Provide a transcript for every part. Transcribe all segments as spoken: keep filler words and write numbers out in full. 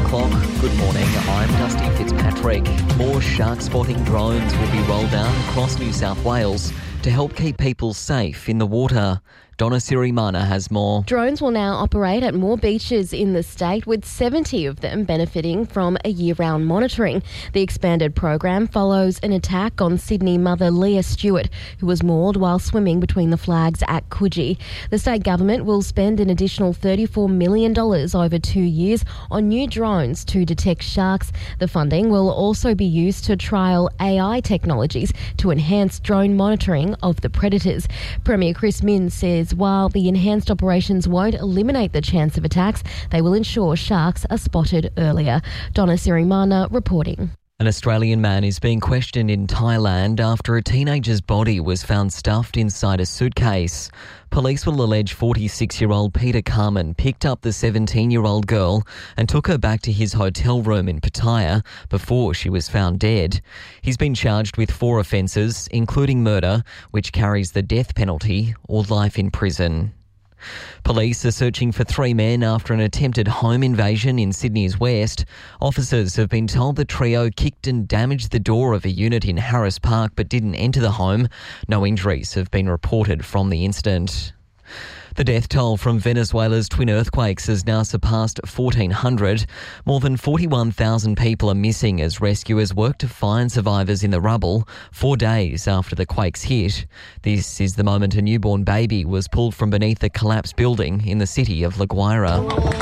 o'clock. Good morning, I'm Dusty Fitzpatrick. More shark spotting drones will be rolled out across New South Wales to help keep people safe in the water. Donna Sirimana has more. Drones will now operate at more beaches in the state, with seventy of them benefiting from a year-round monitoring. The expanded program follows an attack on Sydney mother Leah Stewart, who was mauled while swimming between the flags at Coogee. The state government will spend an additional thirty-four million dollars over two years on new drones to detect sharks. The funding will also be used to trial A I technologies to enhance drone monitoring of the predators. Premier Chris Minns says while the enhanced operations won't eliminate the chance of attacks, they will ensure sharks are spotted earlier. Donna Sirimana reporting. An Australian man is being questioned in Thailand after a teenager's body was found stuffed inside a suitcase. Police will allege forty-six-year-old Peter Carmen picked up the seventeen-year-old girl and took her back to his hotel room in Pattaya before she was found dead. He's been charged with four offences, including murder, which carries the death penalty or life in prison. Police are searching for three men after an attempted home invasion in Sydney's west. Officers have been told the trio kicked and damaged the door of a unit in Harris Park but didn't enter the home. No injuries have been reported from the incident. The death toll from Venezuela's twin earthquakes has now surpassed fourteen hundred. More than forty-one thousand people are missing as rescuers work to find survivors in the rubble four days after the quakes hit. This is the moment a newborn baby was pulled from beneath a collapsed building in the city of La Guaira.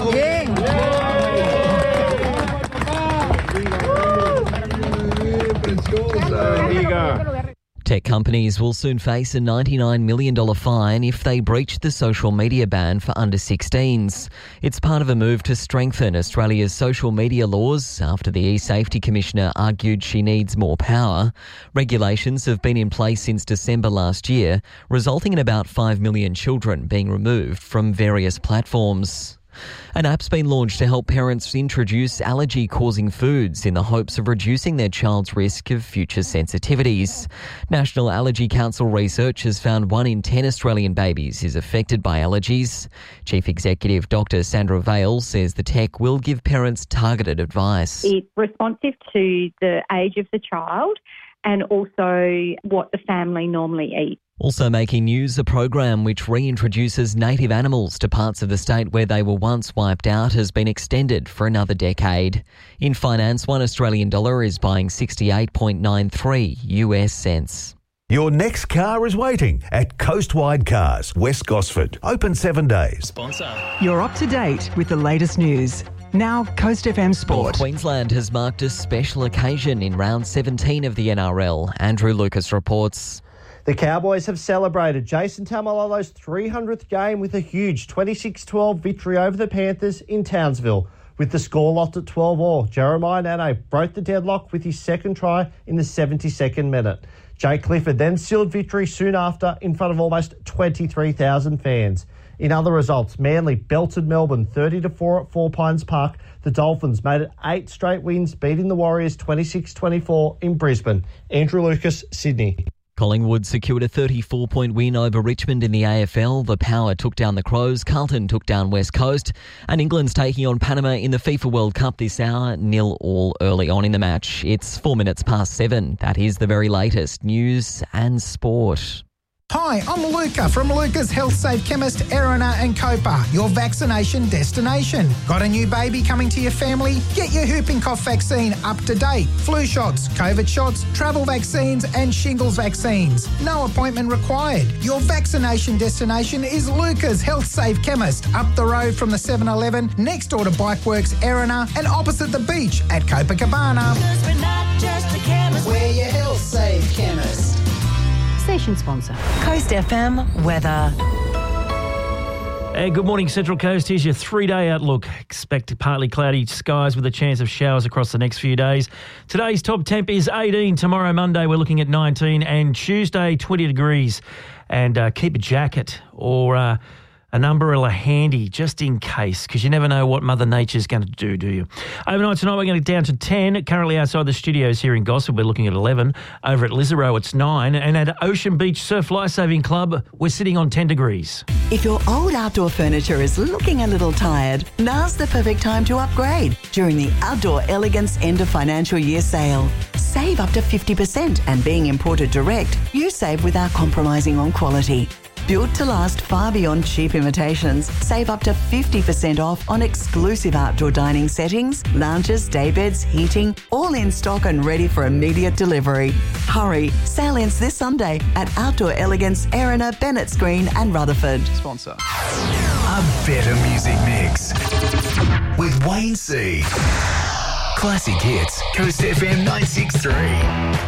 There you go. Tech companies will soon face a ninety-nine million dollars fine if they breach the social media ban for under sixteens. It's part of a move to strengthen Australia's social media laws after the e-Safety Commissioner argued she needs more power. Regulations have been in place since December last year, resulting in about five million children being removed from various platforms. An app's been launched to help parents introduce allergy-causing foods in the hopes of reducing their child's risk of future sensitivities. National Allergy Council research has found one in ten Australian babies is affected by allergies. Chief Executive Doctor Sandra Vale says the tech will give parents targeted advice. It's responsive to the age of the child and also what the family normally eats. Also making news, a program which reintroduces native animals to parts of the state where they were once wiped out has been extended for another decade. In finance, one Australian dollar is buying sixty-eight point nine three U S cents. Your next car is waiting at Coastwide Cars, West Gosford. Open seven days. Sponsor. You're up to date with the latest news. Now, Coast F M Sport. North Queensland has marked a special occasion in round seventeen of the N R L. Andrew Lucas reports. The Cowboys have celebrated Jason Taumalolo's three hundredth game with a huge twenty-six twelve victory over the Panthers in Townsville. With the score locked at twelve all, Jeremiah Nano broke the deadlock with his second try in the seventy-second minute. Jay Clifford then sealed victory soon after in front of almost twenty-three thousand fans. In other results, Manly belted Melbourne thirty to four at Four Pines Park. The Dolphins made it eight straight wins, beating the Warriors twenty-six twenty-four in Brisbane. Andrew Lucas, Sydney. Collingwood secured a thirty-four point win over Richmond in the A F L. The Power took down the Crows, Carlton took down West Coast, and England's taking on Panama in the FIFA World Cup this hour, nil all early on in the match. It's four minutes past seven. That is the very latest news and sport. Hi, I'm Luca from Luca's Health Safe Chemist, Erina and Copa, your vaccination destination. Got a new baby coming to your family? Get your whooping cough vaccine up to date. Flu shots, COVID shots, travel vaccines and shingles vaccines. No appointment required. Your vaccination destination is Luca's Health Safe Chemist, up the road from the seven eleven, next door to Bikeworks, Erina, and opposite the beach at Copacabana. Because we're not just a chemist, we're your Health Safe Chemist. Station sponsor. Coast F M weather. Hey, good morning, Central Coast. Here's your three-day outlook. Expect partly cloudy skies with a chance of showers across the next few days. Today's top temp is eighteen. Tomorrow, Monday, we're looking at nineteen. And Tuesday, twenty degrees. And uh, keep a jacket or... Uh, an umbrella handy just in case, because you never know what Mother Nature's going to do, do you? Overnight tonight, we're going to down to ten. Currently outside the studios here in Gosford, we're looking at eleven. Over at Lisaro, it's nine. And at Ocean Beach Surf Lifesaving Club, we're sitting on ten degrees. If your old outdoor furniture is looking a little tired, now's the perfect time to upgrade during the Outdoor Elegance End of Financial Year sale. Save up to fifty percent, and being imported direct, you save without compromising on quality. Built to last far beyond cheap imitations, save up to fifty percent off on exclusive outdoor dining settings, lounges, daybeds, heating, all in stock and ready for immediate delivery. Hurry, sale ends this Sunday at Outdoor Elegance, Erina, Bennett's Green and Rutherford. Sponsor. A better music mix with Wayne C. Classic hits, Coast F M nine six three.